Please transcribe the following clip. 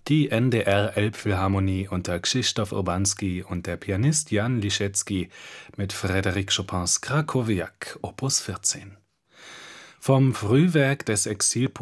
Die NDR Elbphilharmonie unter Krzysztof Urbanski und der Pianist Jan Liszewski mit Frédéric Chopins Krakowiak op. 14. Vom Frühwerk des Exil